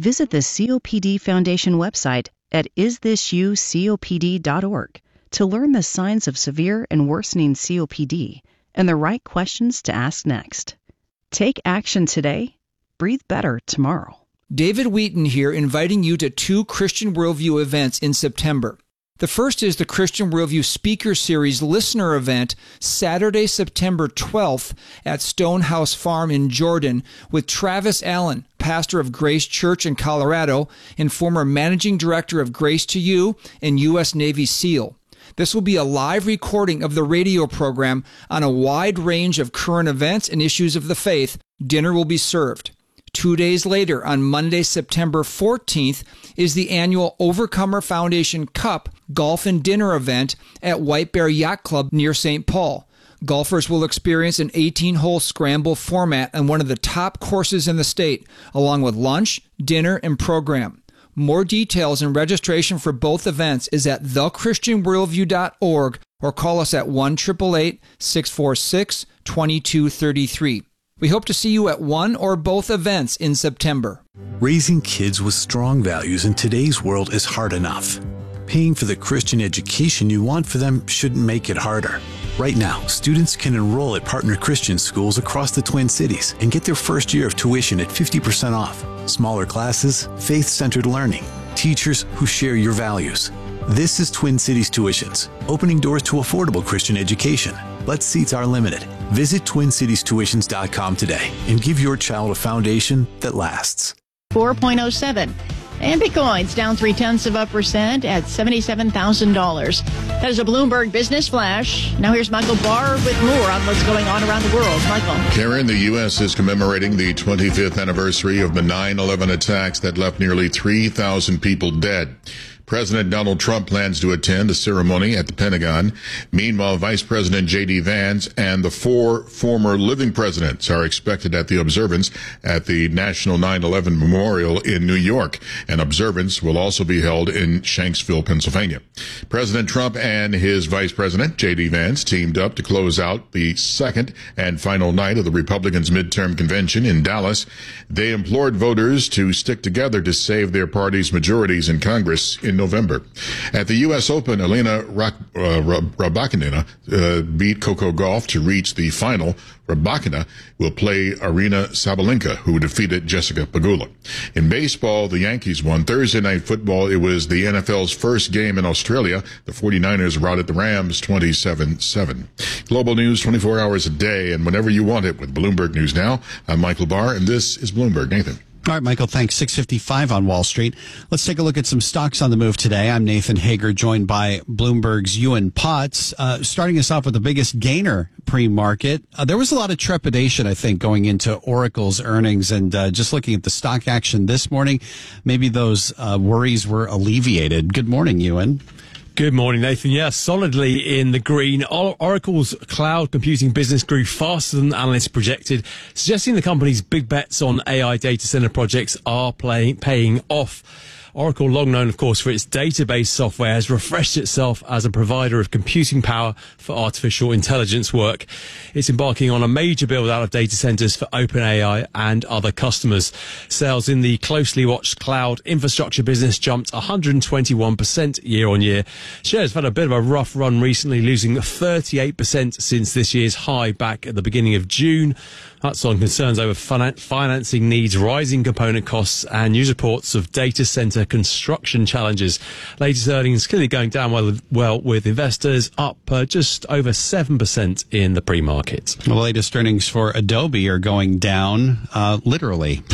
Visit the COPD Foundation website at isthisyoucopd.org to learn the signs of severe and worsening COPD and the right questions to ask next. Take action today. Breathe better tomorrow. David Wheaton here, inviting you to 2 Christian Worldview events in September. The first is the Christian Worldview Speaker Series listener event, Saturday, September 12th at Stonehouse Farm in Jordan with Travis Allen, pastor of Grace Church in Colorado and former managing director of Grace to You and U.S. Navy SEAL. This will be a live recording of the radio program on a wide range of current events and issues of the faith. Dinner will be served. 2 days later, on Monday, September 14th, is the annual Overcomer Foundation Cup Golf and Dinner event at White Bear Yacht Club near St. Paul. Golfers will experience an 18-hole scramble format on one of the top courses in the state, along with lunch, dinner, and program. More details and registration for both events is at thechristianworldview.org or call us at 1-888-646-2233. We hope to see you at one or both events in September. Raising kids with strong values in today's world is hard enough. Paying for the Christian education you want for them shouldn't make it harder. Right now, students can enroll at partner Christian schools across the Twin Cities and get their first year of tuition at 50% off. Smaller classes, faith-centered learning, teachers who share your values. This is Twin Cities Tuitions, opening doors to affordable Christian education. But seats are limited. Visit TwinCitiesTuitions.com today and give your child a foundation that lasts. 4.07. And Bitcoin's down 0.3% at $77,000. That is a Bloomberg Business Flash. Now here's Michael Barr with more on what's going on around the world. Michael. Karen, the U.S. is commemorating the 25th anniversary of the 9/11 attacks that left nearly 3,000 people dead. President Donald Trump plans to attend a ceremony at the Pentagon. Meanwhile, Vice President J.D. Vance and the 4 former living presidents are expected at the observance at the National 9/11 Memorial in New York. An observance will also be held in Shanksville, Pennsylvania. President Trump and his Vice President J.D. Vance teamed up to close out the second and final night of the Republicans' midterm convention in Dallas. They implored voters to stick together to save their party's majorities in Congress in November. At the U.S. Open, Elena Rybakina beat Coco Gauff to reach the final. Rybakina will play Arina Sabalenka, who defeated Jessica Pegula. In baseball, the Yankees won Thursday Night Football. It was the NFL's first game in Australia. The 49ers routed the Rams 27-7. Global news 24 hours a day and whenever you want it with Bloomberg News Now. I'm Michael Barr, and this is Bloomberg. Nathan. All right, Michael, thanks. 6:55 on Wall Street. Let's take a look at some stocks on the move today. I'm Nathan Hager, joined by Bloomberg's Ewan Potts. Starting us off with the biggest gainer pre-market. There was a lot of trepidation, I think, going into Oracle's earnings. And just looking at the stock action this morning, maybe those worries were alleviated. Good morning, Ewan. Good morning, Nathan. Yeah, solidly in the green. Oracle's cloud computing business grew faster than analysts projected, suggesting the company's big bets on AI data center projects are paying off. Oracle, long known, of course, for its database software, has refreshed itself as a provider of computing power for artificial intelligence work. It's embarking on a major build-out of data centers for OpenAI and other customers. Sales in the closely watched cloud infrastructure business jumped 121% year-on-year. Shares have had a bit of a rough run recently, losing 38% since this year's high back at the beginning of June. That's on concerns over financing needs, rising component costs, and news reports of data center construction challenges. Latest earnings clearly going down well with investors up just over 7% in the pre-market. The latest earnings for Adobe are going down, literally.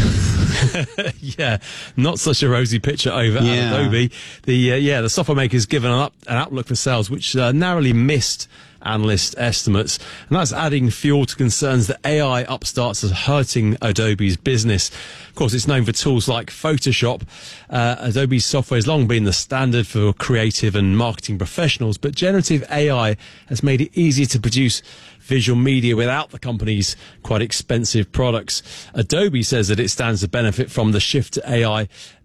Yeah, not such a rosy picture over at Adobe. The software maker's given an outlook for sales which narrowly missed analyst estimates, and that's adding fuel to concerns that AI upstarts are hurting Adobe's business. Of course, it's known for tools like Photoshop. Adobe's software has long been the standard for creative and marketing professionals, but generative AI has made it easier to produce visual media without the company's quite expensive products. Adobe says that it stands to benefit from the shift to AI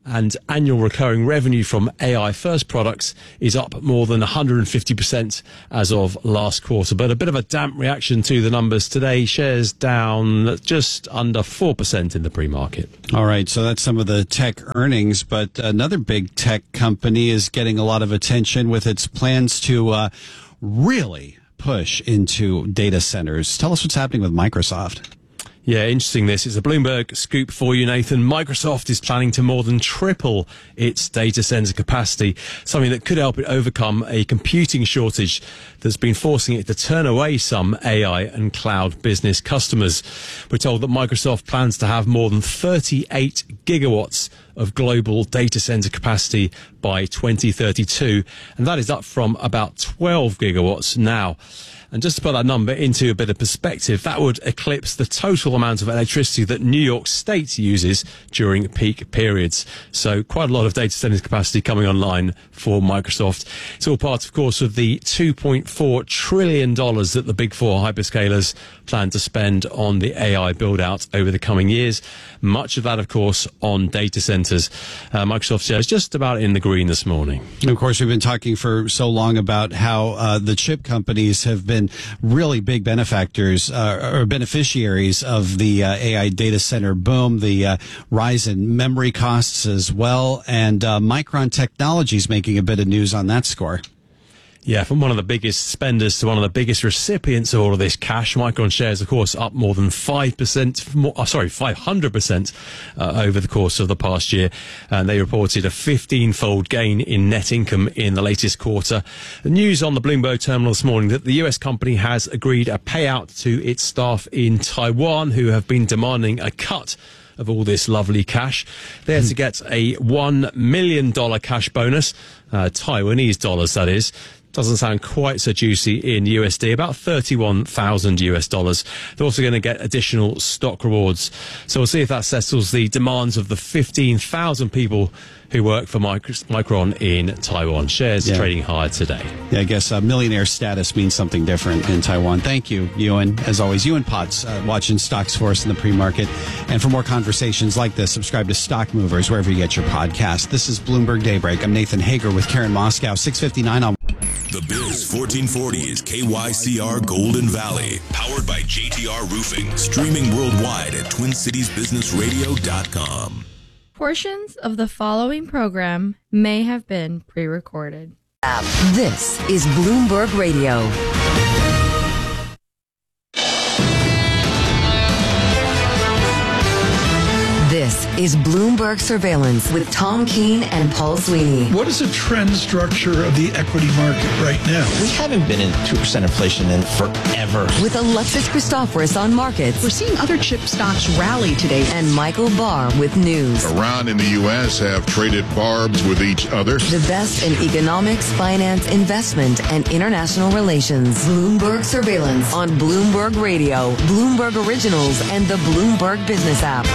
and annual recurring revenue from AI-first products is up more than 150% as of last quarter. But a bit of a damp reaction to the numbers today. Shares down just under 4% in the pre-market. All right, so that's some of the tech earnings, but another big tech company is getting a lot of attention with its plans to really push into data centers. Tell us what's happening with Microsoft. Yeah, interesting this. It's a Bloomberg scoop for you, Nathan. Microsoft is planning to more than triple its data center capacity, something that could help it overcome a computing shortage that's been forcing it to turn away some AI and cloud business customers. We're told that Microsoft plans to have more than 38 gigawatts of global data center capacity by 2032, and that is up from about 12 gigawatts now. And just to put that number into a bit of perspective, that would eclipse the total amount of electricity that New York State uses during peak periods. So quite a lot of data center capacity coming online for Microsoft. It's all part, of course, of the $2.4 trillion that the big four hyperscalers plan to spend on the AI build-out over the coming years. Much of that, of course, on data centers. Microsoft shares just about in the green this morning. And of course, we've been talking for so long about how the chip companies have been really big benefactors or beneficiaries of the AI data center boom, the rise in memory costs as well, and Micron Technology's making a bit of news on that score. Yeah, from one of the biggest spenders to one of the biggest recipients of all of this cash, Micron shares, of course, up more than 500% over the course of the past year. And they reported a 15-fold gain in net income in the latest quarter. The news on the Bloomberg terminal this morning that the US company has agreed a payout to its staff in Taiwan who have been demanding a cut of all this lovely cash. They're to get a $1 million cash bonus, Taiwanese dollars, that is. Doesn't sound quite so juicy in USD, about 31,000 US dollars. They're also going to get additional stock rewards. So we'll see if that settles the demands of the 15,000 people who work for Micron in Taiwan. Shares trading higher today. Yeah, I guess millionaire status means something different in Taiwan. Thank you, Ewan. As always, Ewan Potts, watching stocks for us in the pre-market. And for more conversations like this, subscribe to Stock Movers wherever you get your podcast. This is Bloomberg Daybreak. I'm Nathan Hager with Karen Moscow, 6:59 on... The Biz 1440 is KYCR Golden Valley, powered by JTR Roofing, streaming worldwide at TwinCitiesBusinessRadio.com. Portions of the following program may have been pre-recorded. This is Bloomberg Radio. This is Bloomberg Surveillance with Tom Keene and Paul Sweeney. What is the trend structure of the equity market right now? We haven't been in 2% inflation in forever. With Alexis Christoforous on markets. We're seeing other chip stocks rally today. And Michael Barr with news. Iran and the U.S. have traded barbs with each other. The best in economics, finance, investment, and international relations. Bloomberg Surveillance on Bloomberg Radio, Bloomberg Originals, and the Bloomberg Business app.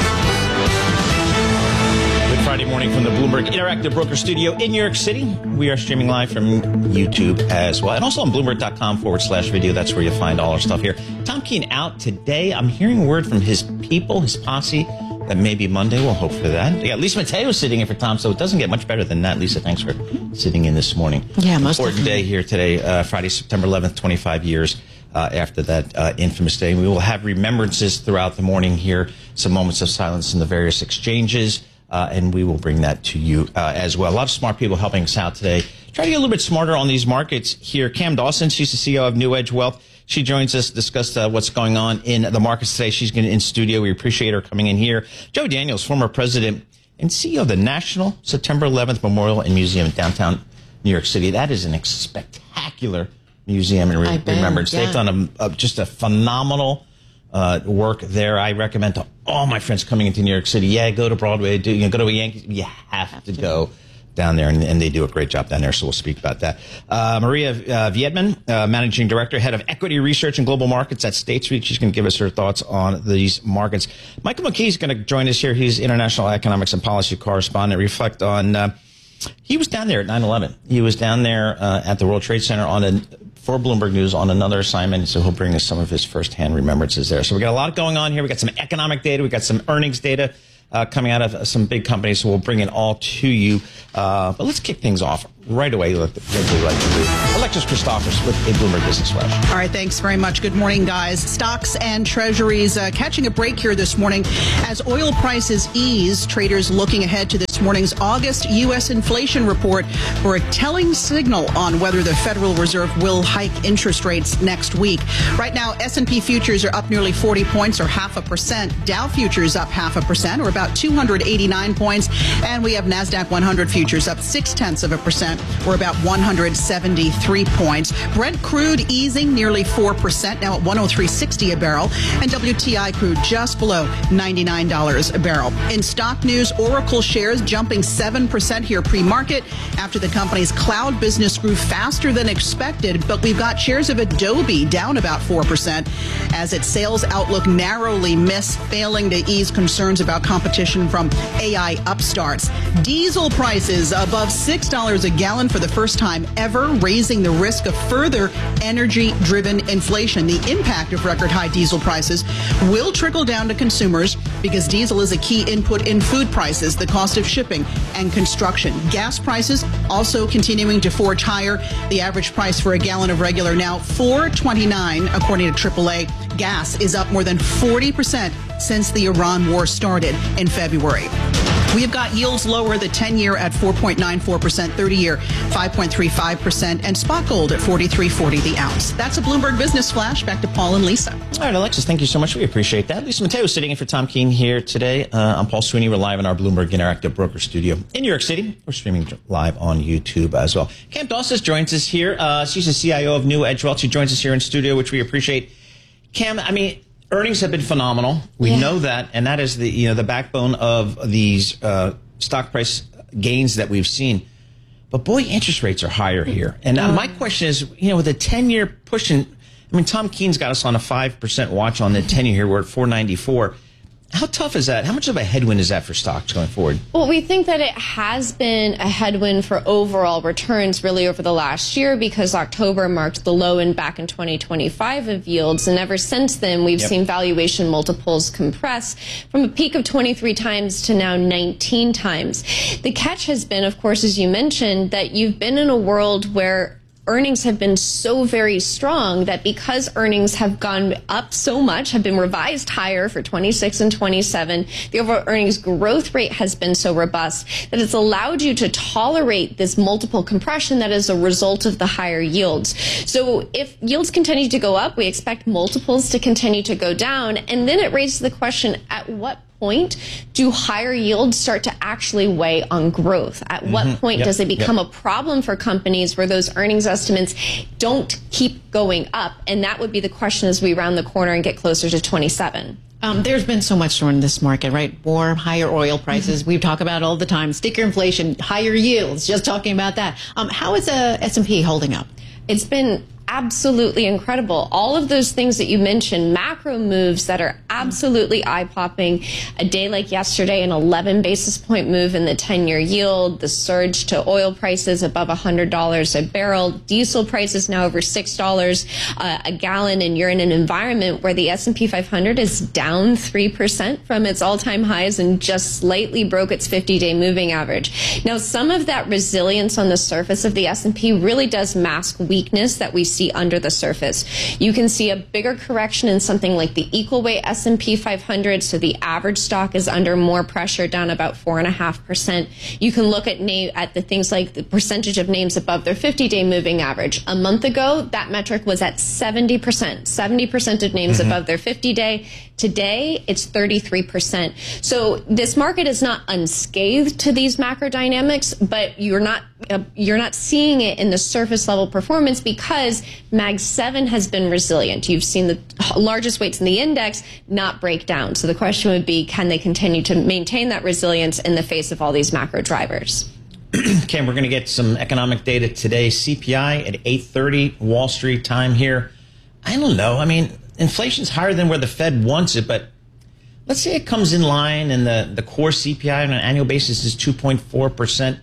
Friday morning from the Bloomberg Interactive Broker Studio in New York City. We are streaming live from YouTube as well. And also on Bloomberg.com/video. That's where you'll find all our stuff here. Tom Keene out today. I'm hearing word from his people, his posse, that maybe Monday. We'll hope for that. Yeah, Lisa Mateo is sitting in for Tom, so it doesn't get much better than that. Lisa, thanks for sitting in this morning. Yeah, most important day here today, Friday, September 11th, 25 years. After that infamous day. We will have remembrances throughout the morning here, some moments of silence in the various exchanges. And we will bring that to you as well. A lot of smart people helping us out today. Try to get a little bit smarter on these markets here. Cam Dawson, she's the CEO of New Edge Wealth. She joins us to discuss what's going on in the markets today. She's in studio. We appreciate her coming in here. Joe Daniels, former president and CEO of the National September 11th Memorial and Museum in downtown New York City. That is a spectacular museum and remembrance. Yeah. They've done just a phenomenal work there. I recommend to all my friends coming into New York City. Yeah, go to Broadway. Go to a Yankees. You have to go down there, and they do a great job down there. So we'll speak about that. Maria Viedman, managing director, head of equity research and global markets at State Street. She's going to give us her thoughts on these markets. Michael McKee is going to join us here. He's international economics and policy correspondent. Reflect on. He was down there at 9/11. He was down there at the World Trade Center for Bloomberg News on another assignment, so he'll bring us some of his firsthand remembrances there. So we got a lot going on here. We got some economic data. We got some earnings data. coming out of some big companies, so we'll bring it all to you. But let's kick things off right away like we like to do. Alexis Christophers with a Bloomberg Business Flash. All right, thanks very much. Good morning, guys. Stocks and treasuries catching a break here this morning as oil prices ease. Traders looking ahead to this morning's August U.S. inflation report for a telling signal on whether the Federal Reserve will hike interest rates next week. Right now, S&P futures are up nearly 40 points or 0.5%. Dow futures up 0.5% or about 289 points. And we have NASDAQ 100 futures up 0.6% or about 173 points. Brent crude easing nearly 4%, now at $103.60 a barrel. And WTI crude just below $99 a barrel. In stock news, Oracle shares jumping 7% here pre-market after the company's cloud business grew faster than expected. But we've got shares of Adobe down about 4% as its sales outlook narrowly missed, failing to ease concerns about competition from AI upstarts. Diesel prices above $6 a gallon for the first time ever, raising the risk of further energy-driven inflation. The impact of record-high diesel prices will trickle down to consumers because diesel is a key input in food prices, the cost of shipping, and construction. Gas prices also continuing to forge higher. The average price for a gallon of regular now $4.29, according to AAA. Gas is up more than 40% since the Iran war started in February. We've got yields lower, the 10-year at 4.94%, 30-year 5.35%, and spot gold at $43.40 the ounce. That's a Bloomberg Business Flash. Back to Paul and Lisa. All right, Alexis, thank you so much. We appreciate that. Lisa Mateo sitting in for Tom Keene here today. I'm Paul Sweeney. We're live in our Bloomberg Interactive Broker Studio in New York City. We're streaming live on YouTube as well. Cam Dawson joins us here. She's the CIO of New Edge Wealth. She joins us here in studio, which we appreciate. Cam, I mean, earnings have been phenomenal. We know that, and that is the backbone of these stock price gains that we've seen. But boy, interest rates are higher here. And my question is, with a 10-year pushing, I mean, Tom Keene's got us on a 5% watch on the 10-year here. We're at 494. How tough is that? How much of a headwind is that for stocks going forward? Well, we think that it has been a headwind for overall returns really over the last year because October marked the low end back in 2025 of yields. And ever since then, we've seen valuation multiples compress from a peak of 23 times to now 19 times. The catch has been, of course, as you mentioned, that you've been in a world where earnings have been so very strong that because earnings have gone up so much, have been revised higher for 26 and 27, the overall earnings growth rate has been so robust that it's allowed you to tolerate this multiple compression that is a result of the higher yields. So if yields continue to go up, we expect multiples to continue to go down. And then it raises the question, at what point do higher yields start to actually weigh on growth? At what point does it become a problem for companies where those earnings estimates don't keep going up? And that would be the question as we round the corner and get closer to 27. There's been so much in this market, right? War, higher oil prices. We talk about all the time. Sticker inflation, higher yields, just talking about that. How is S&P holding up? It's been absolutely incredible. All of those things that you mentioned, macro moves that are absolutely eye-popping. A day like yesterday, an 11 basis point move in the 10-year yield, the surge to oil prices above $100 a barrel, diesel prices now over $6 a gallon, and you're in an environment where the S&P 500 is down 3% from its all-time highs and just slightly broke its 50-day moving average. Now, some of that resilience on the surface of the S&P really does mask weakness that we see under the surface. You can see a bigger correction in something like the equal weight S&P 500, so the average stock is under more pressure, down about 4.5%. You can look at the things like the percentage of names above their 50-day moving average. A month ago, that metric was at 70%. 70% of names above their 50-day. Today, it's 33%. So this market is not unscathed to these macro dynamics, but you're not seeing it in the surface level performance because Mag 7 has been resilient. You've seen the largest weights in the index not break down. So the question would be, can they continue to maintain that resilience in the face of all these macro drivers? Cam, we're going to get some economic data today. CPI at 8:30 Wall Street time here. I don't know. I mean, inflation's higher than where the Fed wants it, but let's say it comes in line and the core CPI on an annual basis is 2.4%.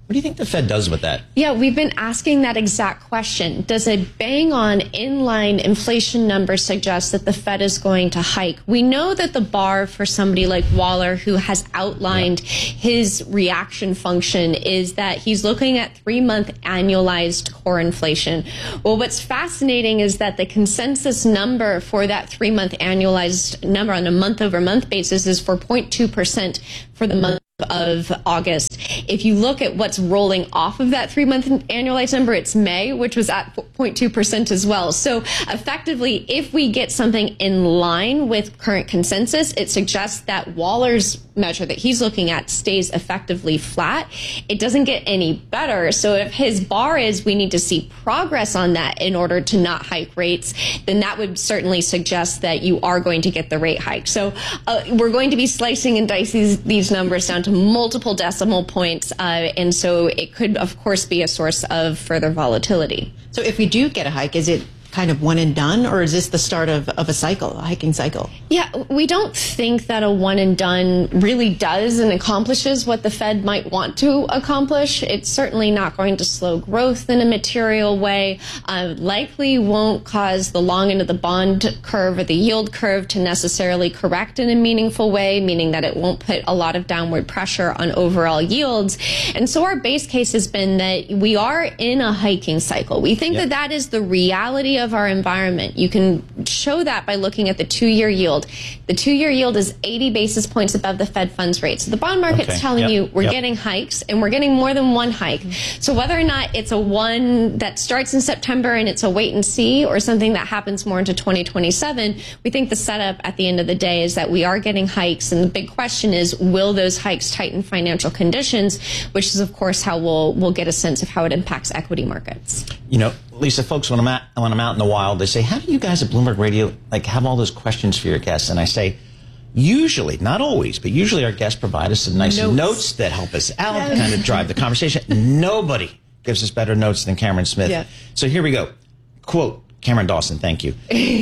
What do you think the Fed does with that? Yeah, we've been asking that exact question. Does a bang-on inline inflation number suggest that the Fed is going to hike? We know that the bar for somebody like Waller, who has outlined his reaction function, is that he's looking at 3-month annualized core inflation. Well, what's fascinating is that the consensus number for that 3-month annualized number on a month-over-month basis is for 0.2% for the month of August. If you look at what's rolling off of that 3-month annualized number, it's May, which was at 0.2% as well. So effectively, if we get something in line with current consensus, it suggests that Waller's measure that he's looking at stays effectively flat. It doesn't get any better. So if his bar is we need to see progress on that in order to not hike rates, then that would certainly suggest that you are going to get the rate hike. So we're going to be slicing and dicing these numbers down to multiple decimal points. And so it could, of course, be a source of further volatility. So if we do get a hike, is it kind of one and done, or is this the start of a cycle, a hiking cycle? Yeah, we don't think that a one and done really does and accomplishes what the Fed might want to accomplish. It's certainly not going to slow growth in a material way, likely won't cause the long end of the bond curve or the yield curve to necessarily correct in a meaningful way, meaning that it won't put a lot of downward pressure on overall yields. And so our base case has been that we are in a hiking cycle. We think that that is the reality of our environment. You can show that by looking at the 2-year yield. The 2-year yield is 80 basis points above the Fed funds rate. So the bond market's telling you we're getting hikes, and we're getting more than one hike. So whether or not it's a one that starts in September and it's a wait and see, or something that happens more into 2027, we think the setup at the end of the day is that we are getting hikes. And the big question is, will those hikes tighten financial conditions, which is, of course, how we'll get a sense of how it impacts equity markets. You know, Lisa, folks, when I'm out in the wild, they say, how do you guys at Bloomberg Radio have all those questions for your guests? And I say, usually, not always, but usually our guests provide us some nice notes that help us out, kind of drive the conversation. Nobody gives us better notes than Cameron Smith. Yeah. So here we go. Quote, Cameron Dawson, thank you.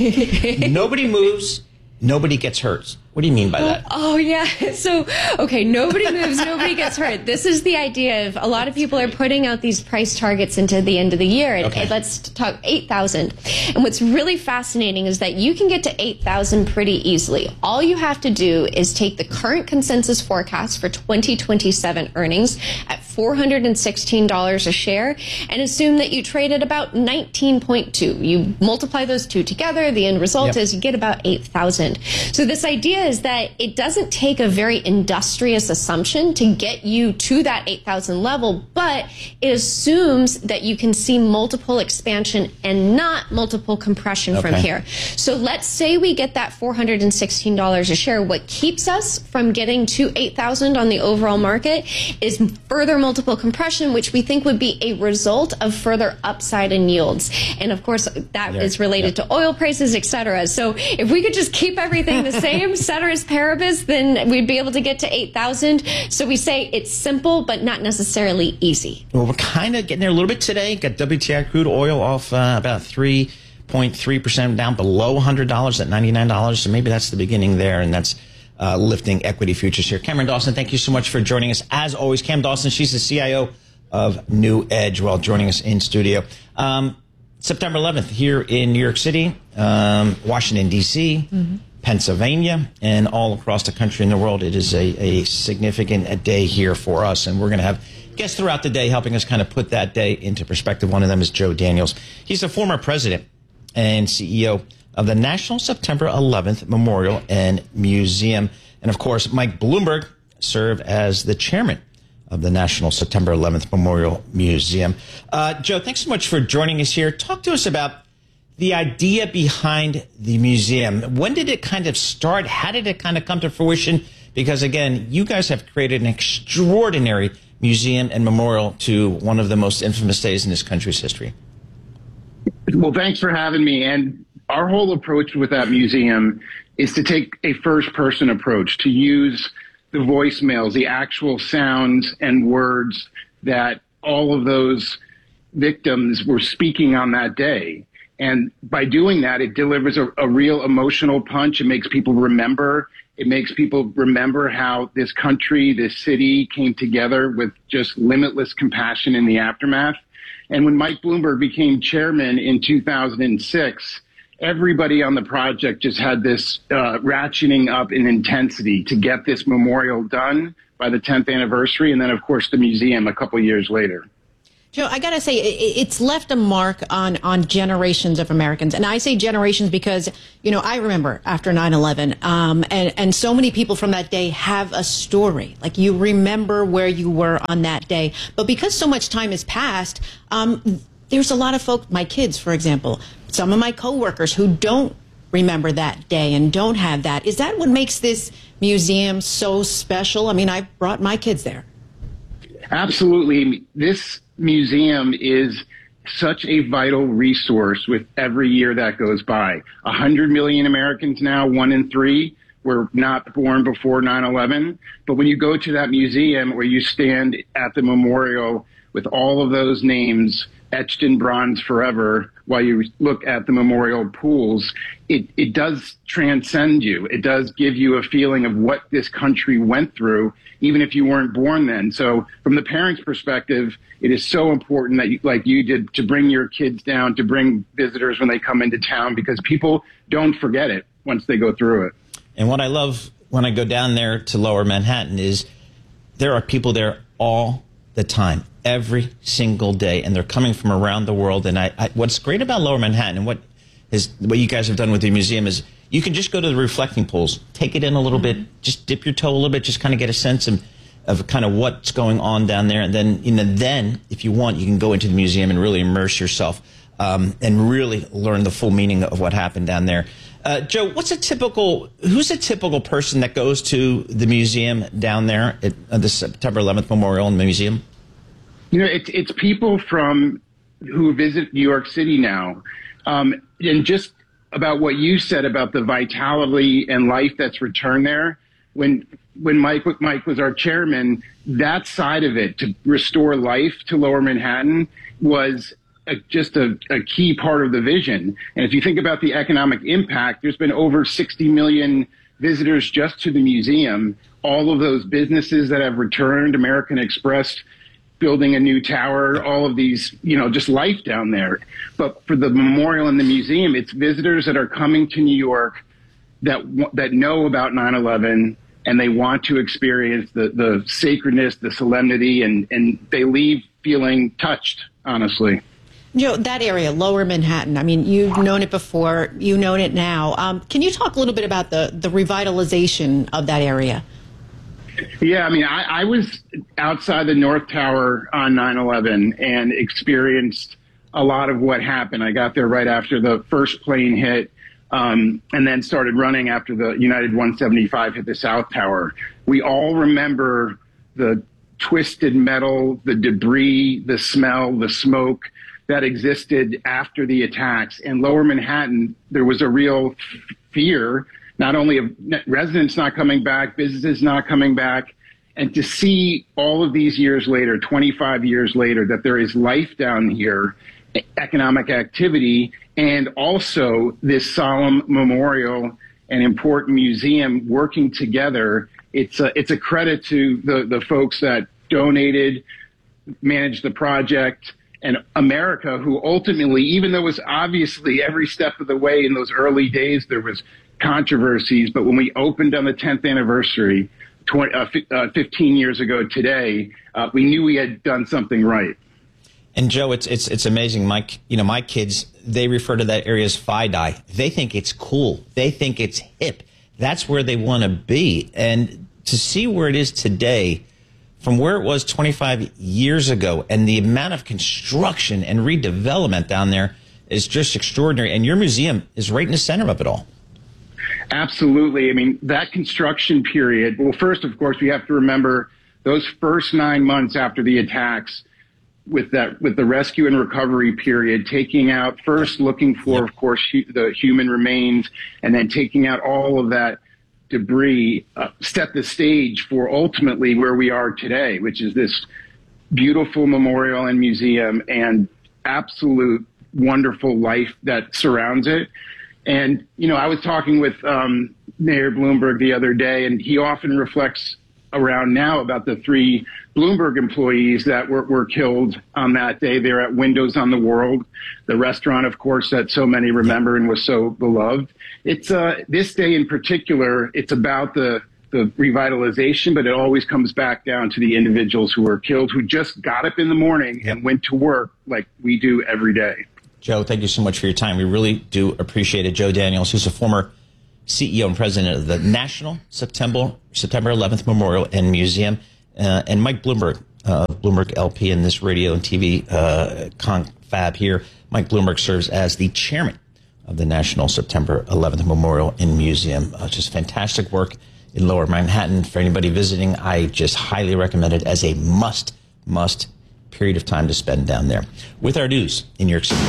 Nobody moves, nobody gets hurt. What do you mean by that? Oh, yeah. So, okay, nobody moves, nobody gets hurt. This is the idea of a lot of people are putting out these price targets into the end of the year. And let's talk 8,000. And what's really fascinating is that you can get to 8,000 pretty easily. All you have to do is take the current consensus forecast for 2027 earnings at $416 a share and assume that you trade at about 19.2. You multiply those two together, the end result is you get about 8,000. So this idea is that it doesn't take a very industrious assumption to get you to that 8,000 level, but it assumes that you can see multiple expansion and not multiple compression from here. So let's say we get that $416 a share. What keeps us from getting to 8,000 on the overall market is further multiple compression, which we think would be a result of further upside in yields. And of course, that is related to oil prices, et cetera. So if we could just keep everything the same, ceteris paribus, then we'd be able to get to 8,000. So we say it's simple, but not necessarily easy. Well, we're kind of getting there a little bit today. Got WTI crude oil off about 3.3% down below $100 at $99. So maybe that's the beginning there, and that's lifting equity futures here. Cameron Dawson, thank you so much for joining us. As always, Cam Dawson, she's the CIO of New Edge, while joining us in studio. September 11th here in New York City, Washington, D.C., Pennsylvania, and all across the country and the world. It is a significant day here for us, and we're going to have guests throughout the day helping us kind of put that day into perspective. One of them is Joe Daniels. He's the former president and CEO of the National September 11th Memorial and Museum. And, of course, Mike Bloomberg served as the chairman of the National September 11th Memorial Museum. Joe, thanks so much for joining us here. Talk to us about the idea behind the museum. When did it kind of start? How did it kind of come to fruition? Because, again, you guys have created an extraordinary museum and memorial to one of the most infamous days in this country's history. Well, thanks for having me. And our whole approach with that museum is to take a first-person approach, to use the voicemails, the actual sounds and words that all of those victims were speaking on that day. And by doing that, it delivers a real emotional punch. It makes people remember It makes people remember how this country, this city came together with just limitless compassion in the aftermath. And when Mike Bloomberg became chairman in 2006, everybody on the project just had this ratcheting up in intensity to get this memorial done by the 10th anniversary. And then, of course, the museum a couple years later. Joe, I got to say, it's left a mark on generations of Americans. And I say generations because, I remember after 9/11, and so many people from that day have a story. Like, you remember where you were on that day. But because so much time has passed, there's a lot of folks, my kids, for example, some of my coworkers who don't remember that day and don't have that. Is that what makes this museum so special? I mean, I brought my kids there. Absolutely. This museum is such a vital resource with every year that goes by. 100 million Americans now, 1 in 3, were not born before 9/11. But when you go to that museum where you stand at the memorial with all of those names etched in bronze forever while you look at the memorial pools, it does transcend you. It does give you a feeling of what this country went through, even if you weren't born then. So from the parents' perspective, it is so important that, like you did, to bring your kids down, to bring visitors when they come into town, because people don't forget it once they go through it. And what I love when I go down there to Lower Manhattan is there are people there all the time, every single day, and they're coming from around the world. And what's great about Lower Manhattan and what you guys have done with your museum is you can just go to the reflecting pools, take it in a little bit, just dip your toe a little bit, just kind of get a sense of kind of what's going on down there. And then, then if you want, you can go into the museum and really immerse yourself and really learn the full meaning of what happened down there. Joe, who's a typical person that goes to the museum down there at the September 11th Memorial and Museum? It's people who visit New York City now. And just about what you said about the vitality and life that's returned there. When Mike was our chairman, that side of it, to restore life to Lower Manhattan, was just a key part of the vision. And if you think about the economic impact, there's been over 60 million visitors just to the museum. All of those businesses that have returned, American Express building a new tower, all of these, just life down there. But for the memorial and the museum, it's visitors that are coming to New York that know about 9/11, and they want to experience the sacredness, the solemnity, and they leave feeling touched, honestly. Joe, that area, Lower Manhattan, I mean, you've known it before, you know it now. Can you talk a little bit about the revitalization of that area? Yeah, I mean, I was outside the North Tower on 9/11 and experienced a lot of what happened. I got there right after the first plane hit, and then started running after the United 175 hit the South Tower. We all remember the twisted metal, the debris, the smell, the smoke that existed after the attacks. In Lower Manhattan, there was a real fear, not only of residents not coming back, businesses not coming back, and to see all of these years later, 25 years later, that there is life down here, economic activity, and also this solemn memorial and important museum working together. It's a credit to the folks that donated, managed the project, and America, who ultimately, even though it was obviously every step of the way in those early days, there was controversies, but when we opened on the 10th anniversary, 15 years ago today, we knew we had done something right. And Joe, it's amazing. My kids, they refer to that area as FIDI. They think it's cool. They think it's hip. That's where they want to be. And to see where it is today, from where it was 25 years ago, and the amount of construction and redevelopment down there is just extraordinary. And your museum is right in the center of it all. Absolutely. I mean, that construction period, well, first, of course, we have to remember those first 9 months after the attacks with the rescue and recovery period, taking out, first looking for, of course, the human remains, and then taking out all of that debris, set the stage for ultimately where we are today, which is this beautiful memorial and museum and absolute wonderful life that surrounds it. And, I was talking with Mayor Bloomberg the other day, and he often reflects around now about the 3 Bloomberg employees that were killed on that day there at Windows on the World, the restaurant, of course, that so many remember and was so beloved. It's this day in particular, it's about the revitalization, but it always comes back down to the individuals who were killed, who just got up in the morning and went to work like we do every day. Joe, thank you so much for your time. We really do appreciate it. Joe Daniels, who's a former CEO and president of the National September 11th Memorial and Museum, and Mike Bloomberg, Bloomberg LP in this radio and TV confab here. Mike Bloomberg serves as the chairman of the National September 11th Memorial and Museum. Just fantastic work in Lower Manhattan. For anybody visiting, I just highly recommend it as a must period of time to spend down there. With our news in New York City.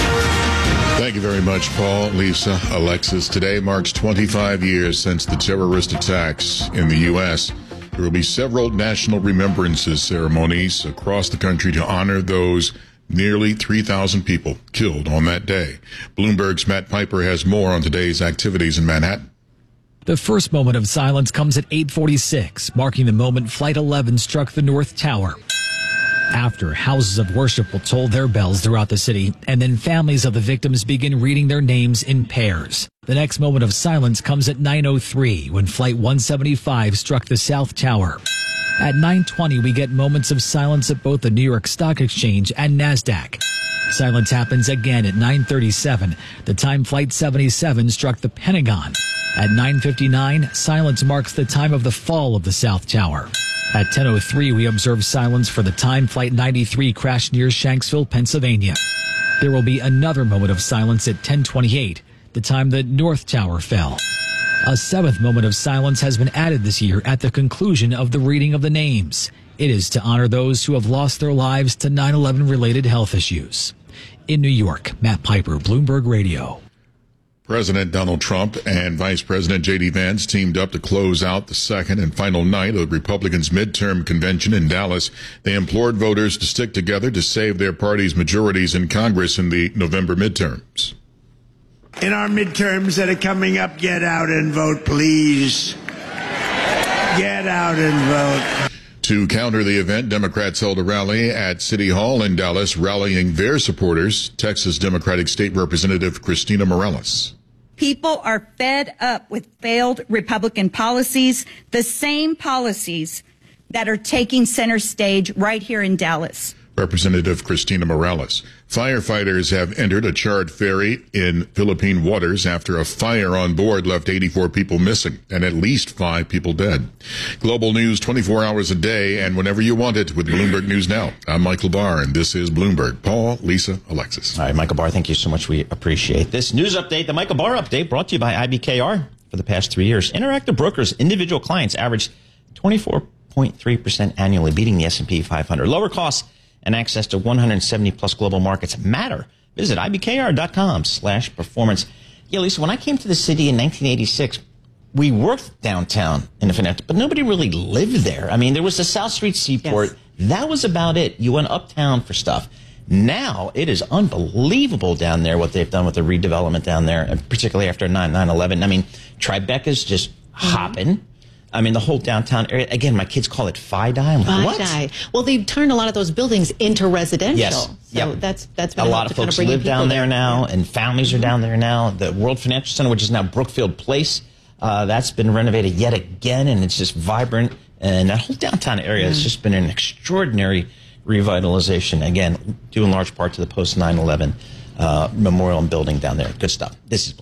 Thank you very much, Paul, Lisa, Alexis. Today marks 25 years since the terrorist attacks in the U.S. There will be several national remembrances ceremonies across the country to honor those nearly 3,000 people killed on that day. Bloomberg's Matt Piper has more on today's activities in Manhattan. The first moment of silence comes at 8:46, marking the moment Flight 11 struck the North Tower. After, houses of worship will toll their bells throughout the city, and then families of the victims begin reading their names in pairs. The next moment of silence comes at 9:03, when Flight 175 struck the South Tower. At 9:20, we get moments of silence at both the New York Stock Exchange and NASDAQ. Silence happens again at 9:37, the time Flight 77 struck the Pentagon. At 9:59, silence marks the time of the fall of the South Tower. At 10:03, we observe silence for the time Flight 93 crashed near Shanksville, Pennsylvania. There will be another moment of silence at 10:28, the time the North Tower fell. A seventh moment of silence has been added this year at the conclusion of the reading of the names. It is to honor those who have lost their lives to 9/11-related health issues. In New York, Matt Piper, Bloomberg Radio. President Donald Trump and Vice President J.D. Vance teamed up to close out the second and final night of the Republicans' midterm convention in Dallas. They implored voters to stick together to save their party's majorities in Congress in the November midterms. In our midterms that are coming up, get out and vote, please. Get out and vote. To counter the event, Democrats held a rally at City Hall in Dallas, rallying their supporters. Texas Democratic State Representative Christina Morales. People are fed up with failed Republican policies, the same policies that are taking center stage right here in Dallas. Representative Christina Morales. Firefighters have entered a charred ferry in Philippine waters after a fire on board left 84 people missing and at least 5 people dead. Global news 24 hours a day and whenever you want it with Bloomberg News Now. I'm Michael Barr, and this is Bloomberg. Paul, Lisa, Alexis. All right, Michael Barr, thank you so much. We appreciate this news update. The Michael Barr Update brought to you by IBKR. For the past 3 years, Interactive Brokers individual clients averaged 24.3% annually, beating the S&P 500. Lower costs and access to 170 plus global markets matter. Visit ibkr.com/performance. Yeah, Lisa, when I came to the city in 1986, we worked downtown in the financial, but nobody really lived there. I mean, there was the South Street Seaport. Yes. That was about it. You went uptown for stuff. Now it is unbelievable down there what they've done with the redevelopment down there, and particularly after 9/11. I mean, Tribeca's just hopping. I mean, the whole downtown area. Again, my kids call it FIDI. I'm like, what? FIDI. Well, they've turned a lot of those buildings into residential. Yes. So that's been a lot of folks live down there now, and families are down there now. The World Financial Center, which is now Brookfield Place, that's been renovated yet again, and it's just vibrant. And that whole downtown area has just been an extraordinary revitalization. Again, due in large part to the post 9/11 memorial and building down there. Good stuff. This is Bloomberg.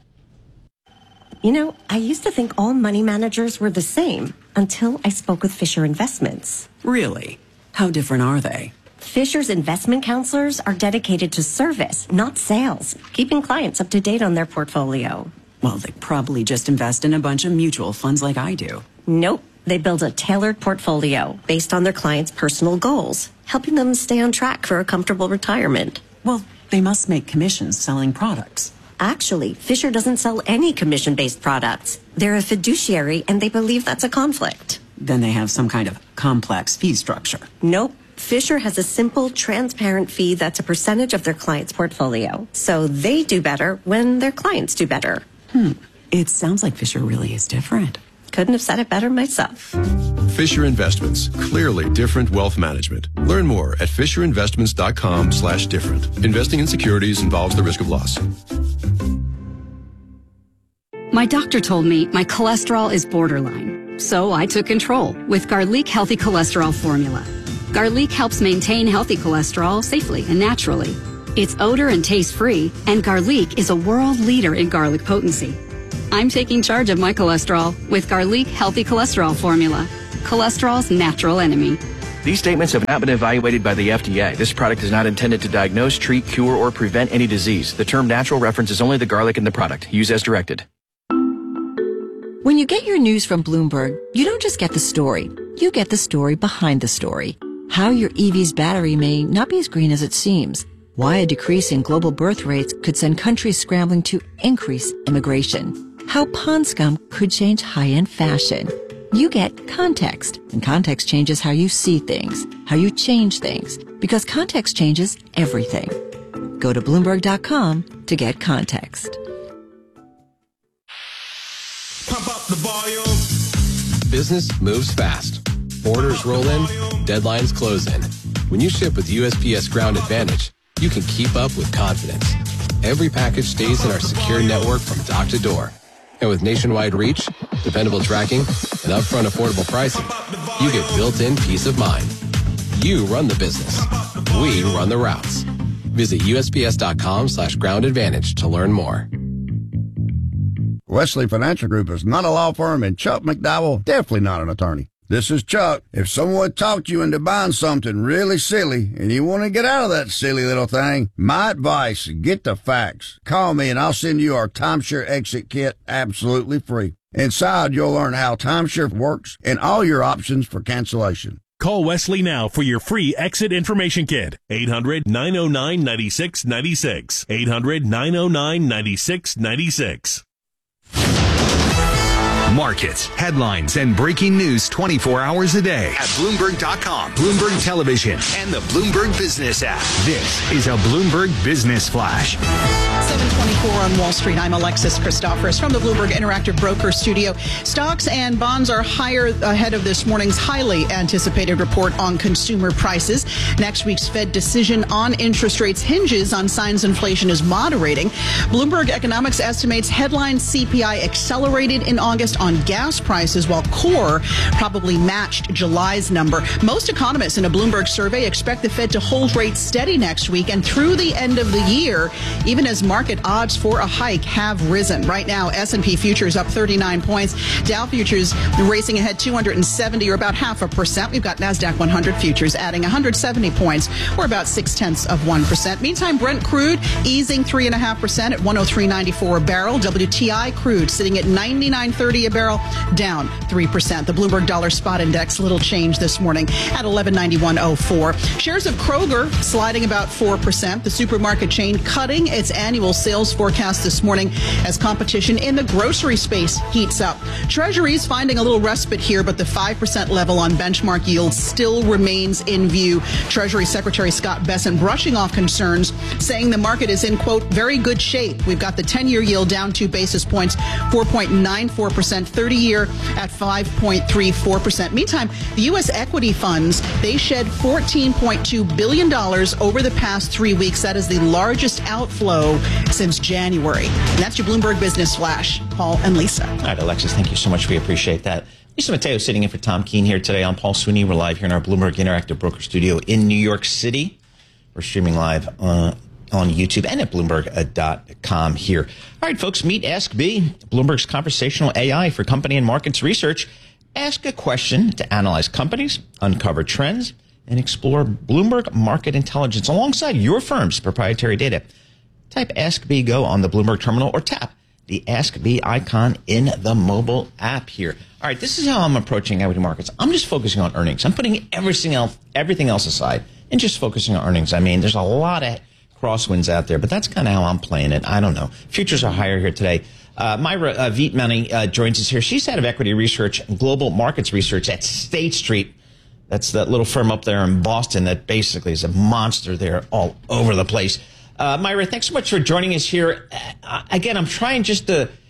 You know, I used to think all money managers were the same until I spoke with Fisher Investments. Really? How different are they? Fisher's investment counselors are dedicated to service, not sales, keeping clients up to date on their portfolio. Well, they probably just invest in a bunch of mutual funds like I do. Nope. They build a tailored portfolio based on their clients' personal goals, helping them stay on track for a comfortable retirement. Well, they must make commissions selling products. Actually, Fisher doesn't sell any commission-based products. They're a fiduciary, and they believe that's a conflict. Then they have some kind of complex fee structure. Nope. Fisher has a simple, transparent fee that's a percentage of their client's portfolio. So they do better when their clients do better. It sounds like Fisher really is different. Couldn't have said it better myself. Fisher Investments. Clearly different wealth management. Learn more at fisherinvestments.com/different. Investing in securities involves the risk of loss. My doctor told me my cholesterol is borderline, so I took control with Garlic Healthy Cholesterol Formula. Garlic helps maintain healthy cholesterol safely and naturally. It's odor and taste-free, and Garlic is a world leader in garlic potency. I'm taking charge of my cholesterol with Garlic Healthy Cholesterol Formula, cholesterol's natural enemy. These statements have not been evaluated by the FDA. This product is not intended to diagnose, treat, cure, or prevent any disease. The term natural references only the garlic in the product. Use as directed. When you get your news from Bloomberg, you don't just get the story. You get the story behind the story. How your EV's battery may not be as green as it seems. Why a decrease in global birth rates could send countries scrambling to increase immigration. How pond scum could change high-end fashion. You get context, and context changes how you see things, how you change things, because context changes everything. Go to Bloomberg.com to get context. Pump up the volume. Business moves fast. Orders roll in, deadlines close in. When you ship with USPS Ground Advantage, you can keep up with confidence. Every package stays in our secure network from dock to door. And with nationwide reach, dependable tracking, and upfront affordable pricing, you get built-in peace of mind. You run the business. We run the routes. Visit USPS.com/Ground Advantage to learn more. Wesley Financial Group is not a law firm, and Chuck McDowell definitely not an attorney. This is Chuck. If someone talked you into buying something really silly and you want to get out of that silly little thing, my advice, get the facts. Call me and I'll send you our timeshare exit kit absolutely free. Inside, you'll learn how timeshare works and all your options for cancellation. Call Wesley now for your free exit information kit. 800-909-9696. 800-909-9696. Markets, headlines, and breaking news 24 hours a day at Bloomberg.com, Bloomberg Television, and the Bloomberg Business app. This is a Bloomberg Business Flash. 7:24 on Wall Street. I'm Alexis Christoforous from the Bloomberg Interactive Broker Studio. Stocks and bonds are higher ahead of this morning's highly anticipated report on consumer prices. Next week's Fed decision on interest rates hinges on signs inflation is moderating. Bloomberg Economics estimates headline CPI accelerated in August on gas prices, while core probably matched July's number. Most economists in a Bloomberg survey expect the Fed to hold rates steady next week and through the end of the year, even as market odds for a hike have risen. Right now, S&P futures up 39 points. Dow futures racing ahead 270 or about 0.5%. We've got NASDAQ 100 futures adding 170 points or about 0.6%. Meantime, Brent crude easing 3.5% at 103.94 a barrel. WTI crude sitting at 99.30 a barrel, down 3%. The Bloomberg Dollar Spot Index, little change this morning at 1191.04. Shares of Kroger sliding about 4%. The supermarket chain cutting its annual sales forecast this morning as competition in the grocery space heats up. Treasuries finding a little respite here, but the 5% level on benchmark yields still remains in view. Treasury Secretary Scott Bessent brushing off concerns, saying the market is in, quote, very good shape. We've got the 10-year yield down 2 basis points, 4.94%, 30-year at 5.34%. Meantime, the U.S. equity funds, they shed $14.2 billion over the past 3 weeks. That is the largest outflow since January. And that's your Bloomberg Business Flash. Paul and Lisa. All right, Alexis, thank you so much. We appreciate that. Lisa Mateo sitting in for Tom Keene here today. I'm Paul Sweeney. We're live here in our Bloomberg Interactive Broker Studio in New York City. We're streaming live on YouTube and at Bloomberg.com here. All right, folks, meet Ask B, Bloomberg's conversational AI for company and markets research. Ask a question to analyze companies, uncover trends, and explore Bloomberg market intelligence alongside your firm's proprietary data. Type Ask B Go on the Bloomberg terminal or tap the Ask B icon in the mobile app here. All right, this is how I'm approaching equity markets. I'm just focusing on earnings. I'm putting everything else aside and just focusing on earnings. I mean, there's a lot of crosswinds out there, but that's kind of how I'm playing it. I don't know. Futures are higher here today. Myra Vietmani joins us here. She's head of equity research and global markets research at State Street. That's that little firm up there in Boston that basically is a monster there all over the place. Myra, thanks so much for joining us here. Again, I'm trying just to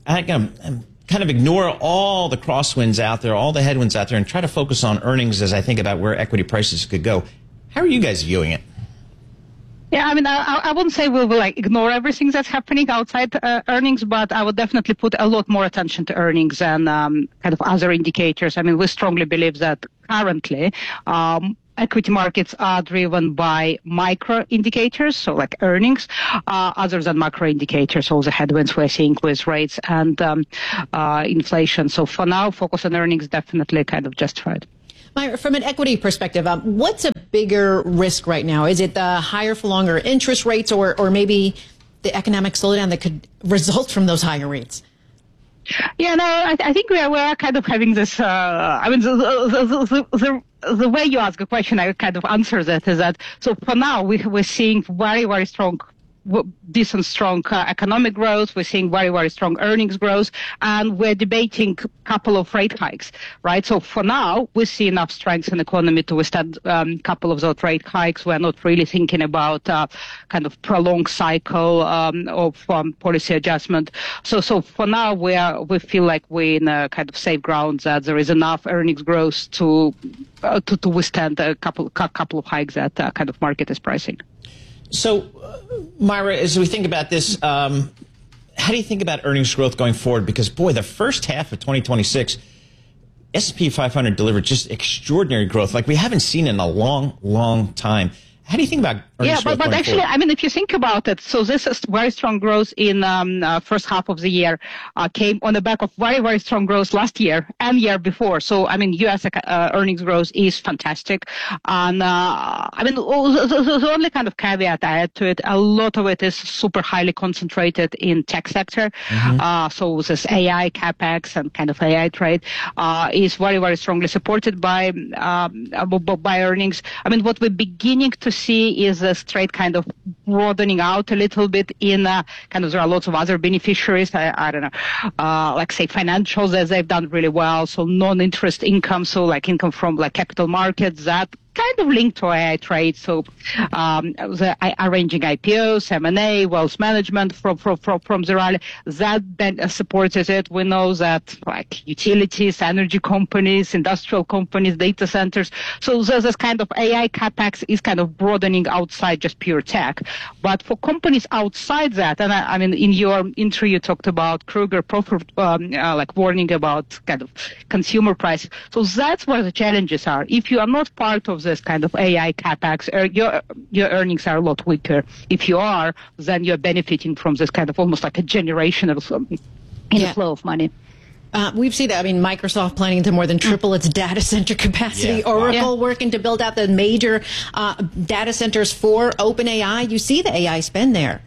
kind of ignore all the crosswinds out there, all the headwinds out there, and try to focus on earnings as I think about where equity prices could go. How are you guys viewing it? Yeah, I mean, I wouldn't say we will ignore everything that's happening outside earnings, but I would definitely put a lot more attention to earnings and kind of other indicators. I mean, we strongly believe that currently equity markets are driven by micro indicators, so like earnings, other than macro indicators, all the headwinds we're seeing with rates and inflation. So for now, focus on earnings definitely kind of justified. Myra, from an equity perspective, what's a bigger risk right now? Is it the higher for longer interest rates or maybe the economic slowdown that could result from those higher rates? Yeah, no, I think we are kind of having this, I mean, the way you ask a question, I kind of answer that is that, so for now, we're seeing very, very strong, decent, strong economic growth. We're seeing very, very strong earnings growth, and we're debating a couple of rate hikes, right? So for now, we see enough strength in the economy to withstand a couple of those rate hikes. We're not really thinking about kind of prolonged cycle of policy adjustment. So for now, we feel like we're in a kind of safe ground that there is enough earnings growth to withstand a couple of hikes that kind of market is pricing. So, Myra, as we think about this, how do you think about earnings growth going forward? Because, boy, the first half of 2026, S&P 500 delivered just extraordinary growth like we haven't seen in a long, long time. How do you think about earnings growth but going actually, forward? I mean, if you think about it, so this is very strong growth in first half of the year came on the back of very, very strong growth last year and year before. So, I mean, U.S. earnings growth is fantastic. And, I mean, the only kind of caveat I add to it, a lot of it is super highly concentrated in tech sector. So this AI CapEx and kind of AI trade is very, very strongly supported by earnings. I mean, what we're beginning to see is a straight kind of broadening out a little bit in kind of there are lots of other beneficiaries. I don't know, like say financials as they've done really well. So non-interest income, so like income from like capital markets that kind of linked to AI trade. So arranging IPOs, M&A, wealth management from the rally, that then supported it. We know that like utilities, energy companies, industrial companies, data centers. So this kind of AI capex is kind of broadening outside just pure tech. But for companies outside that, and I mean, in your intro, you talked about Kruger like warning about kind of consumer price. So that's where the challenges are. If you are not part of this kind of AI capex, your earnings are a lot weaker. If you are, then you're benefiting from this kind of almost like a generational inflow of money. We've seen that. I mean, Microsoft planning to more than triple its data center capacity. Yeah. Oracle working to build out the major data centers for OpenAI. You see the AI spend there.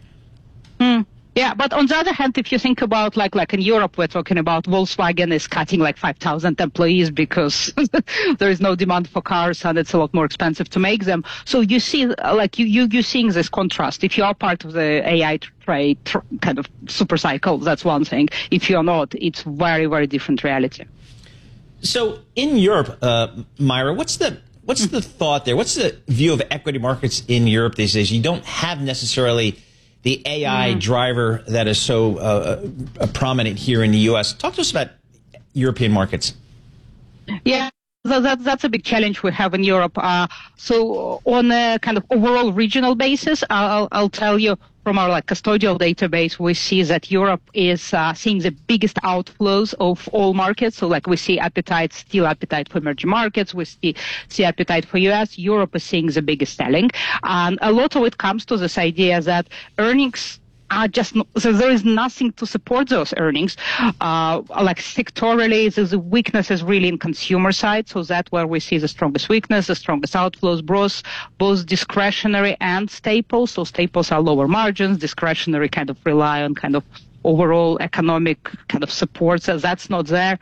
Yeah, but on the other hand, if you think about like in Europe, we're talking about Volkswagen is cutting like 5,000 employees because there is no demand for cars and it's a lot more expensive to make them. So you see, like you're seeing this contrast. If you are part of the AI trade kind of super cycle, that's one thing. If you're not, it's very, very different reality. So in Europe, Myra, what's the thought there? What's the view of equity markets in Europe these days? You don't have necessarily the AI driver that is so prominent here in the U.S. Talk to us about European markets. Yeah. So that's a big challenge we have in Europe. So on a kind of overall regional basis, I'll tell you from our like custodial database, we see that Europe is seeing the biggest outflows of all markets. So like we see still appetite for emerging markets. We see appetite for US. Europe is seeing the biggest selling. And a lot of it comes to this idea that earnings are just so there is nothing to support those earnings. Like sectorally, the weakness is really in consumer side. So that's where we see the strongest weakness, the strongest outflows, both discretionary and staples. So staples are lower margins. Discretionary kind of rely on kind of overall economic kind of support. So that's not there.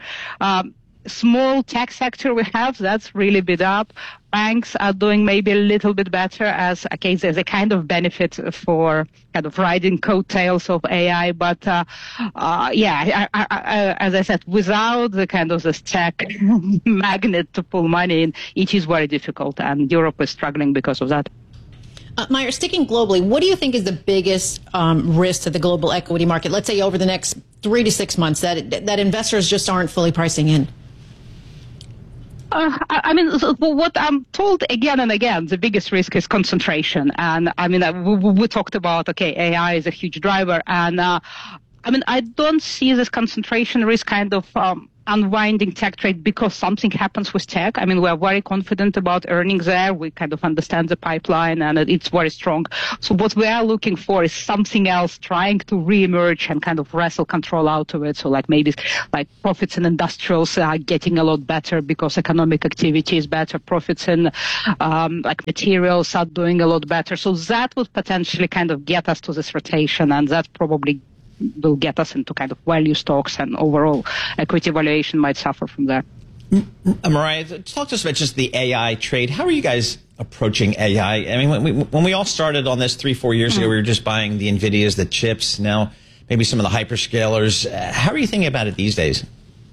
Small tech sector we have, that's really beat up. Banks are doing maybe a little bit better as there's a kind of benefit for kind of riding coattails of AI. But as I said, without the kind of this tech magnet to pull money in, it is very difficult. And Europe is struggling because of that. Myra, sticking globally, what do you think is the biggest risk to the global equity market? Let's say over the next 3 to 6 months that investors just aren't fully pricing in? What I'm told again and again, the biggest risk is concentration. And we talked about, AI is a huge driver. And I don't see this concentration risk kind of unwinding tech trade because something happens with tech. We're very confident about earnings there. We kind of understand the pipeline and it's very strong. So what we are looking for is something else trying to reemerge and kind of wrestle control out of it. So maybe profits in industrials are getting a lot better because economic activity is better. Profits in materials are doing a lot better. So that would potentially kind of get us to this rotation, and that probably will get us into kind of value stocks, and overall equity valuation might suffer from that. Mariah, talk to us about just the AI trade. How are you guys approaching AI? When we all started on this 3-4 years ago, we were just buying the NVIDIAs, the chips, now maybe some of the hyperscalers. How are you thinking about it these days?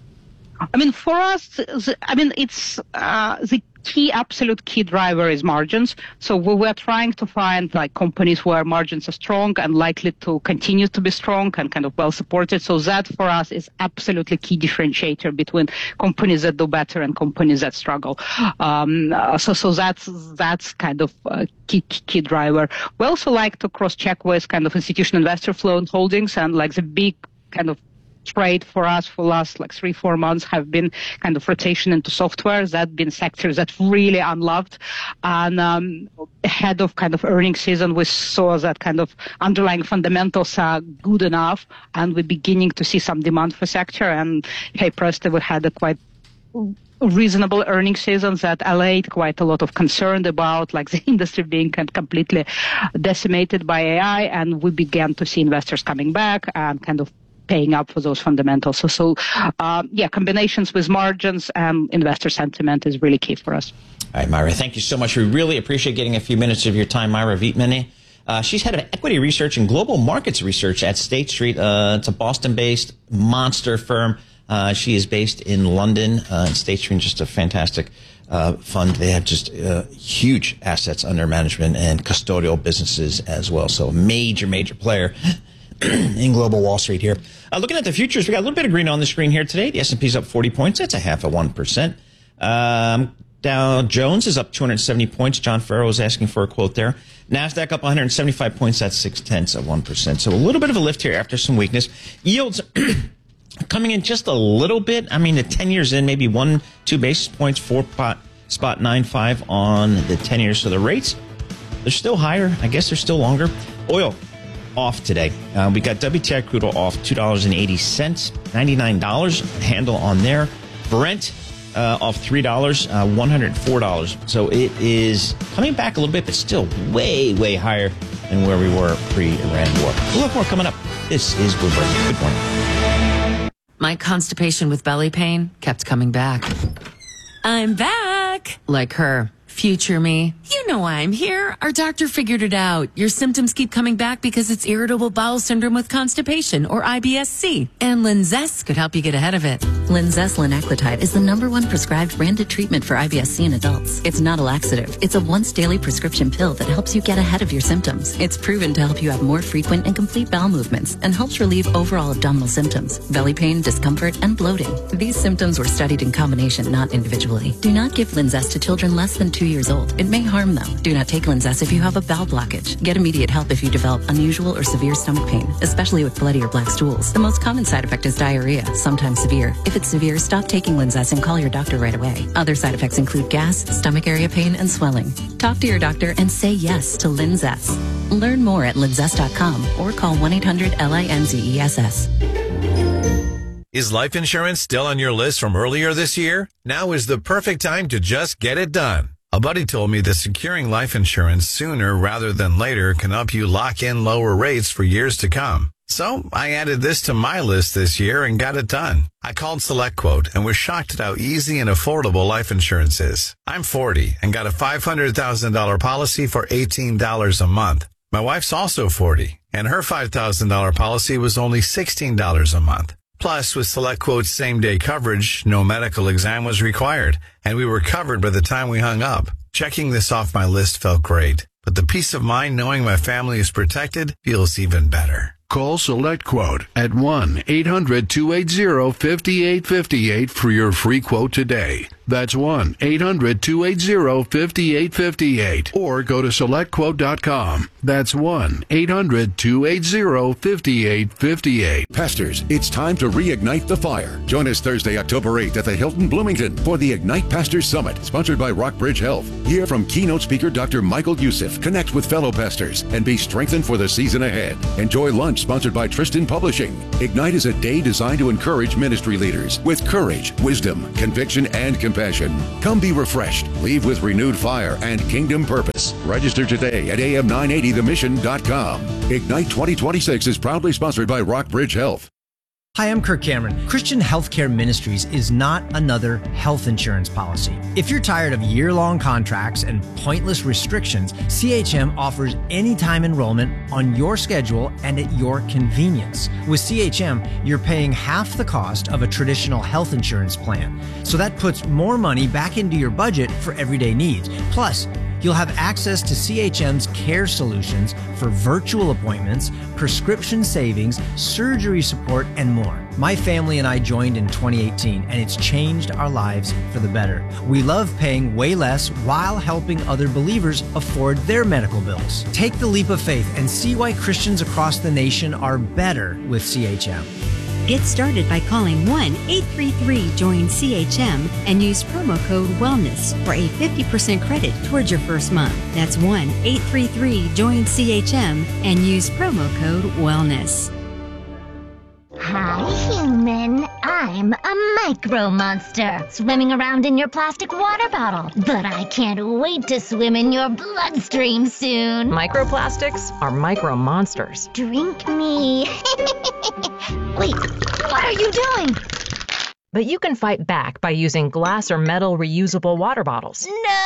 For us, it's the absolute key driver is margins. So we were trying to find companies where margins are strong and likely to continue to be strong and kind of well supported. So that for us is absolutely key differentiator between companies that do better and companies that struggle. So that's kind of a key driver. We also like to cross check with kind of institutional investor flow and holdings, and the big kind of trade for us for last 3-4 months have been kind of rotation into software. That been sectors that really unloved, and ahead of kind of earnings season, we saw that kind of underlying fundamentals are good enough, and we're beginning to see some demand for sector. And Presto, we had a quite reasonable earnings season that allayed quite a lot of concern about the industry being completely decimated by AI, and we began to see investors coming back and kind of paying up for those fundamentals. So combinations with margins and investor sentiment is really key for us. All right, Myra, thank you so much. We really appreciate getting a few minutes of your time. Myra Vietmani. She's head of equity research and global markets research at State Street. It's a Boston-based monster firm. She is based in London. State Street is just a fantastic fund. They have just huge assets under management and custodial businesses as well. So a major player in global Wall Street here. Looking at the futures, we got a little bit of green on the screen here today. The S&P's up 40 points. That's 0.5%. Dow Jones is up 270 points. John Farrow is asking for a quote there. NASDAQ up 175 points. That's 0.6%. So a little bit of a lift here after some weakness. Yields coming in just a little bit. The 10 years in, maybe 1-2 basis points, 4.95 on the 10 years. So the rates, they're still higher. I guess they're still longer. Oil off today. We got WTI crude oil off $2.80, $99 handle on there. Brent off $3, $104. So it is coming back a little bit, but still way higher than where we were pre-Iran war. We'll have more coming up. This is Bloomberg. Good morning. My constipation with belly pain kept coming back. I'm back. Like her. Future me. You know why I'm here. Our doctor figured it out. Your symptoms keep coming back because it's irritable bowel syndrome with constipation, or IBS-C. And Linzess could help you get ahead of it. Linzess linaclotide is the #1 prescribed branded treatment for IBS-C in adults. It's not a laxative. It's a once-daily prescription pill that helps you get ahead of your symptoms. It's proven to help you have more frequent and complete bowel movements and helps relieve overall abdominal symptoms, belly pain, discomfort, and bloating. These symptoms were studied in combination, not individually. Do not give Linzess to children less than 2 years old. It may harm them. Do not take Linzess if you have a bowel blockage. Get immediate help if you develop unusual or severe stomach pain, especially with bloody or black stools. The most common side effect is diarrhea, sometimes severe. If it's severe, stop taking Linzess and call your doctor right away. Other side effects include gas, stomach area pain, and swelling. Talk to your doctor and say yes to Linzess. Learn more at linzess.com or call 1-800-LINZESS. Is life insurance still on your list from earlier this year? Now is the perfect time to just get it done. A buddy told me that securing life insurance sooner rather than later can help you lock in lower rates for years to come. So I added this to my list this year and got it done. I called SelectQuote and was shocked at how easy and affordable life insurance is. I'm 40 and got a $500,000 policy for $18 a month. My wife's also 40 and her $5,000 policy was only $16 a month. Plus, with SelectQuote's same-day coverage, no medical exam was required, and we were covered by the time we hung up. Checking this off my list felt great, but the peace of mind knowing my family is protected feels even better. Call SelectQuote at 1-800-280-5858 for your free quote today. That's 1-800-280-5858. Or go to SelectQuote.com. That's 1-800-280-5858. Pastors, it's time to reignite the fire. Join us Thursday, October 8th at the Hilton Bloomington for the Ignite Pastors Summit, sponsored by Rockbridge Health. Hear from keynote speaker Dr. Michael Youssef, connect with fellow pastors, and be strengthened for the season ahead. Enjoy lunch sponsored by Tristan Publishing. Ignite is a day designed to encourage ministry leaders with courage, wisdom, conviction, and compassion. Come be refreshed, leave with renewed fire and kingdom purpose. Register today at am980themission.com. Ignite 2026 is proudly sponsored by Rockbridge Health. Hi, I'm Kirk Cameron. Christian Healthcare Ministries is not another health insurance policy. If you're tired of year-long contracts and pointless restrictions, CHM offers anytime enrollment on your schedule and at your convenience. With CHM, you're paying half the cost of a traditional health insurance plan. So that puts more money back into your budget for everyday needs. Plus, you'll have access to CHM's care solutions for virtual appointments, prescription savings, surgery support, and more. My family and I joined in 2018, and it's changed our lives for the better. We love paying way less while helping other believers afford their medical bills. Take the leap of faith and see why Christians across the nation are better with CHM. Get started by calling 1-833-JOIN-CHM and use promo code WELLNESS for a 50% credit towards your first month. That's 1-833-JOIN-CHM and use promo code WELLNESS. Hi, human. I'm a micro monster swimming around in your plastic water bottle. But I can't wait to swim in your bloodstream soon. Microplastics are micro monsters. Drink me. Wait, what are you doing? But you can fight back by using glass or metal reusable water bottles.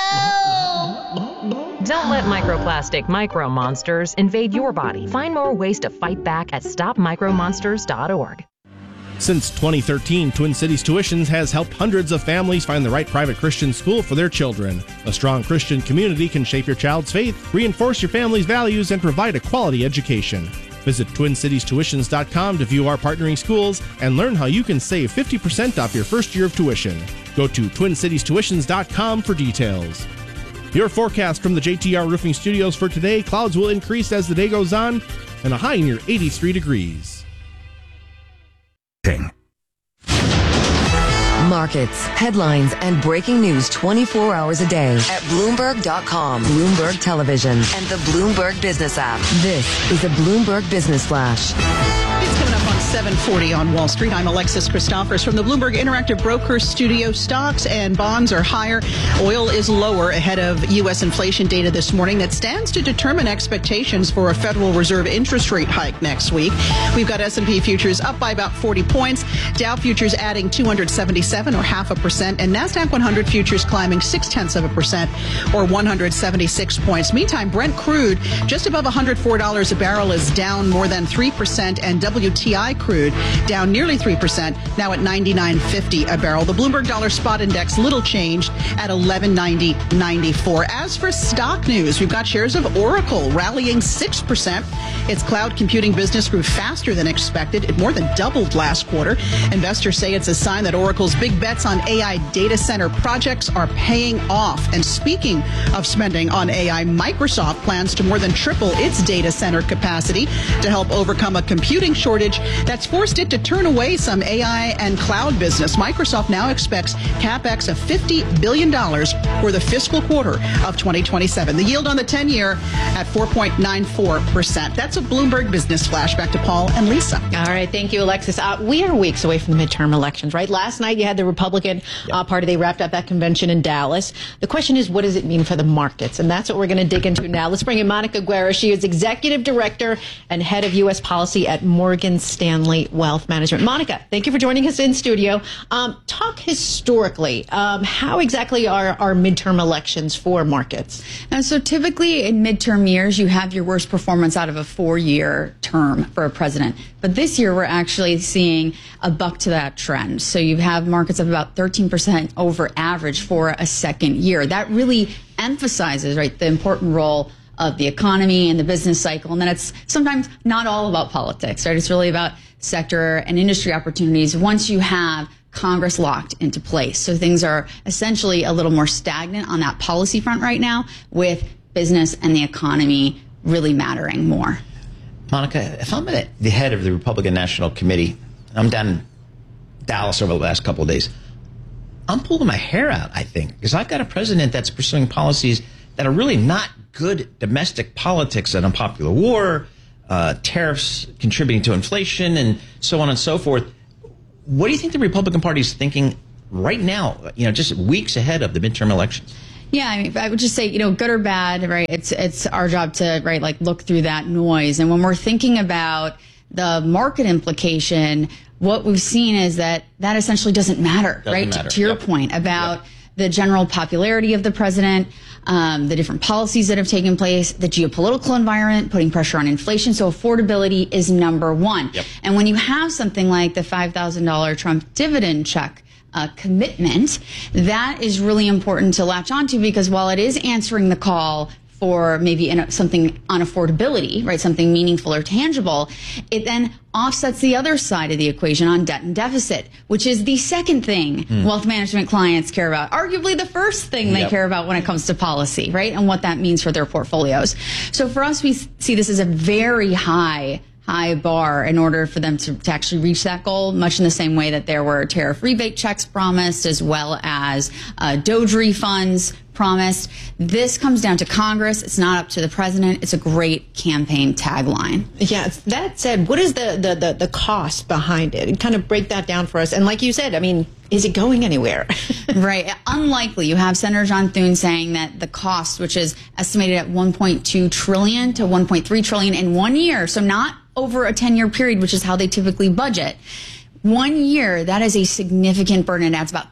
No! Don't let microplastic micro monsters invade your body. Find more ways to fight back at stopmicromonsters.org. Since 2013, Twin Cities Tuitions has helped hundreds of families find the right private Christian school for their children. A strong Christian community can shape your child's faith, reinforce your family's values, and provide a quality education. Visit TwinCitiesTuitions.com to view our partnering schools and learn how you can save 50% off your first year of tuition. Go to TwinCitiesTuitions.com for details. Your forecast from the JTR Roofing Studios for today: clouds will increase as the day goes on, and a high near 83 degrees. Markets, headlines, and breaking news 24 hours a day at Bloomberg.com, Bloomberg Television, and the Bloomberg Business app. This is a Bloomberg Business Flash. It's coming up on 7:40 on Wall Street. I'm Alexis Christophers from the Bloomberg Interactive Brokers studio. Stocks and bonds are higher. Oil is lower ahead of U.S. inflation data this morning that stands to determine expectations for a Federal Reserve interest rate hike next week. We've got S&P futures up by about 40 points. Dow futures adding 277 or 0.5%, and NASDAQ 100 futures climbing 0.6% or 176 points. Meantime, Brent crude just above $104 a barrel is down more than 3%, and WTI crude down nearly 3%, now at $99.50 a barrel. The Bloomberg Dollar Spot Index little changed at 1190.94. As for stock news, we've got shares of Oracle rallying 6%. Its cloud computing business grew faster than expected. It more than doubled last quarter. Investors say it's a sign that Oracle's big bets on AI data center projects are paying off. And speaking of spending on AI, Microsoft plans to more than triple its data center capacity to help overcome a computing shortage that's forced it to turn away some AI and cloud business. Microsoft now expects CapEx of $50 billion for the fiscal quarter of 2027. The yield on the 10-year at 4.94%. That's a Bloomberg Business Flash. Back to Paul and Lisa. All right. Thank you, Alexis. We are weeks away from the midterm elections, right? Last night you had the Republican Party. They wrapped up that convention in Dallas. The question is, what does it mean for the markets? And that's what we're going to dig into now. Let's bring in Monica Guerra. She is Executive Director and Head of U.S. Policy at Morgan Stanley Wealth Management. Monica, thank you for joining us in studio. Talk historically. How exactly are our midterm elections for markets? So typically in midterm years, you have your worst performance out of a 4-year term for a president. But this year, we're actually seeing a buck to that trend. So you have markets of about 13% over average for a second year. That really emphasizes, right, the important role of the economy and the business cycle. And then it's sometimes not all about politics, right? It's really about sector and industry opportunities once you have Congress locked into place. So things are essentially a little more stagnant on that policy front right now, with business and the economy really mattering more. Monica, if I'm at the head of the Republican National Committee, I'm down in Dallas over the last couple of days, I'm pulling my hair out, I think, because I've got a president that's pursuing policies that are really not good domestic politics, an unpopular war, tariffs contributing to inflation, and so on and so forth. What do you think the Republican Party is thinking right now, just weeks ahead of the midterm elections? Yeah, I mean, I would just say, good or bad, right? It's our job to, right, like look through that noise. And when we're thinking about the market implication, what we've seen is that essentially doesn't matter, right? To your point about the general popularity of the president, the different policies that have taken place, the geopolitical environment, putting pressure on inflation. So affordability is number one. And when you have something like the $5,000 Trump dividend check commitment, that is really important to latch onto, because while it is answering the call for maybe something on affordability, right, something meaningful or tangible, it then offsets the other side of the equation on debt and deficit, which is the second thing wealth management clients care about, arguably the first thing they care about when it comes to policy, right, and what that means for their portfolios. So for us, we see this as a very high bar in order for them to actually reach that goal, much in the same way that there were tariff rebate checks promised, as well as DOGE refunds promised. This comes down to Congress. It's not up to the president. It's a great campaign tagline. Yeah, that said, what is the cost behind it? Kind of break that down for us. And like you said, I mean, is it going anywhere? Right. Unlikely. You have Senator John Thune saying that the cost, which is estimated at $1.2 trillion to $1.3 trillion in 1 year, so not over a 10-year period, which is how they typically budget. 1 year, that is a significant burden. It adds about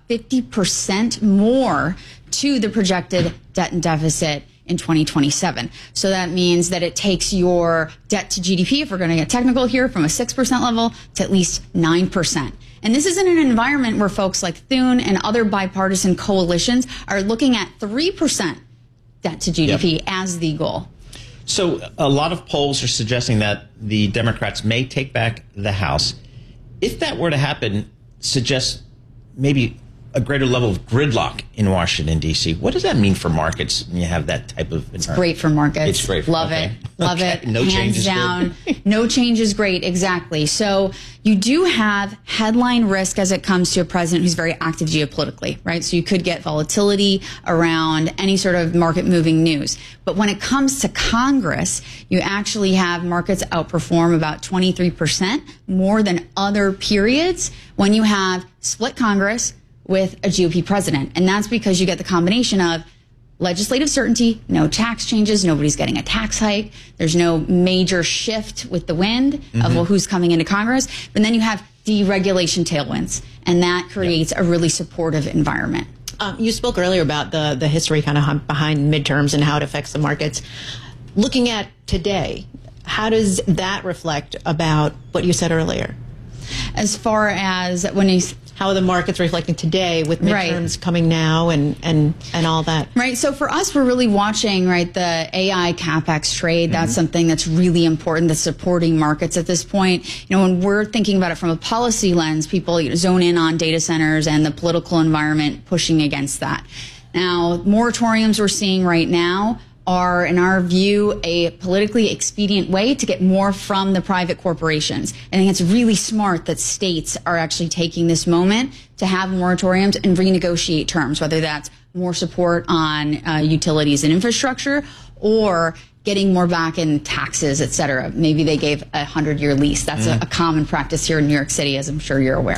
50% more to the projected debt and deficit in 2027. So that means that it takes your debt to GDP, if we're going to get technical here, from a 6% level to at least 9%. And this is in an environment where folks like Thune and other bipartisan coalitions are looking at 3% debt to GDP as the goal. So a lot of polls are suggesting that the Democrats may take back the House. If that were to happen, suggests maybe a greater level of gridlock in Washington, D.C. What does that mean for markets when you have that type of... It's great for markets. It's great. Love it. Love it. No change is down. No change is great. Exactly. So you do have headline risk as it comes to a president who's very active geopolitically, right? So you could get volatility around any sort of market moving news. But when it comes to Congress, you actually have markets outperform about 23% more than other periods when you have split Congress with a GOP president. And that's because you get the combination of legislative certainty, no tax changes, nobody's getting a tax hike, there's no major shift with the wind of who's coming into Congress, but then you have deregulation tailwinds, and that creates a really supportive environment. You spoke earlier about the history kind of behind midterms and how it affects the markets. Looking at today, how does that reflect about what you said earlier? As far as when you... How are the markets reflecting today with midterms coming now and all that? Right. So for us, we're really watching, right, the AI CapEx trade. That's something that's really important, that's supporting markets at this point. You know, when we're thinking about it from a policy lens, people zone in on data centers and the political environment pushing against that. Now, moratoriums we're seeing right now are, in our view, a politically expedient way to get more from the private corporations. I think it's really smart that states are actually taking this moment to have moratoriums and renegotiate terms, whether that's more support on utilities and infrastructure or getting more back in taxes, et cetera. Maybe they gave a 100-year lease. That's a common practice here in New York City, as I'm sure you're aware.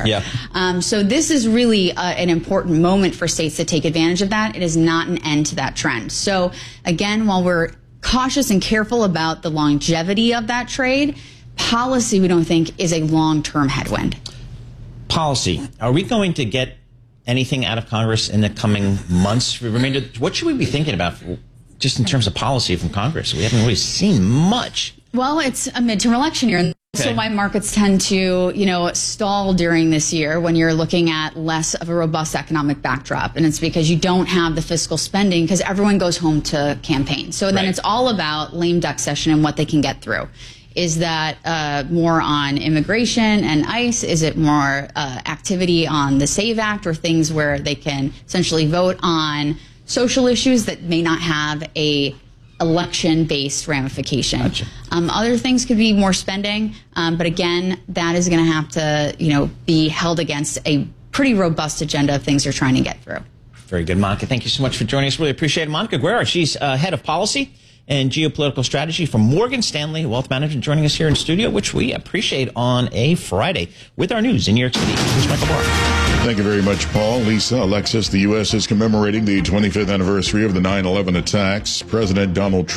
So this is really an important moment for states to take advantage of that. It is not an end to that trend. So again, while we're cautious and careful about the longevity of that trade, policy we don't think is a long-term headwind. Policy. Are we going to get anything out of Congress in the coming months? What should we be thinking about just in terms of policy from Congress? We haven't really seen much. Well, it's a midterm election year. So why markets tend to, stall during this year when you're looking at less of a robust economic backdrop. And it's because you don't have the fiscal spending because everyone goes home to campaign. So then it's all about lame duck session and what they can get through. Is that more on immigration and ICE? Is it more activity on the SAVE Act or things where they can essentially vote on social issues that may not have a election-based ramification? Gotcha. Other things could be more spending, but again, that is going to have to, be held against a pretty robust agenda of things they're trying to get through. Very good, Monica. Thank you so much for joining us. Really appreciate it. Monica Guerra, she's head of policy and geopolitical strategy from Morgan Stanley Wealth Management, joining us here in studio, which we appreciate on a Friday with our news in New York City. Here's Michael Barr. Thank you very much, Paul. Lisa, Alexis, the U.S. is commemorating the 25th anniversary of the 9/11 attacks. President Donald Trump